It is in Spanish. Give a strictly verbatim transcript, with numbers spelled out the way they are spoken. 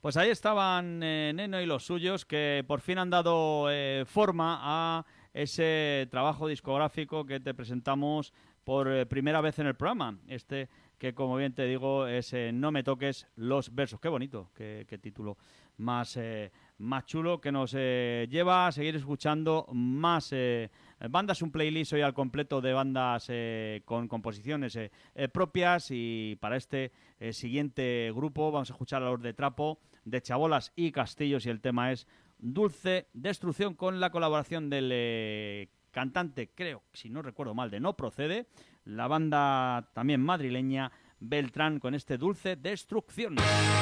Pues ahí estaban eh, Neno y los suyos, que por fin han dado eh, forma a ese trabajo discográfico que te presentamos por eh, primera vez en el programa. Este que, como bien te digo, es eh, No me toques los versos. Qué bonito, qué, qué título más, eh, más chulo, que nos eh, lleva a seguir escuchando más eh, bandas, un playlist hoy al completo de bandas eh, con composiciones eh, eh, propias. Y para este eh, siguiente grupo vamos a escuchar a los de Trapo, de Chabolas y Castillos, y el tema es Dulce Destrucción, con la colaboración del eh, cantante, creo, si no recuerdo mal, de No Procede, la banda también madrileña Beltrán, con este Dulce Destrucción.